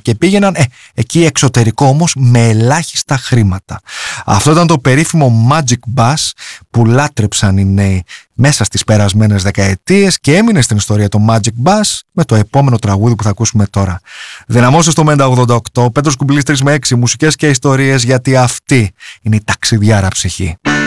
και πήγαιναν εκεί εξωτερικό όμως με ελάχιστα χρήματα. Αυτό ήταν το περίφημο Magic Bus που λάτρεψαν οι νέοι μέσα στις περασμένες δεκαετίες και έμεινε στην ιστορία το Magic Bus με το επόμενο τραγούδι που θα ακούσουμε τώρα. Δυναμώστε στο Μέντα 88, Πέτρος Κουμπλής 3 με 6, μουσικές και ιστορίες, γιατί αυτή είναι η ταξιδιάρα ψυχή.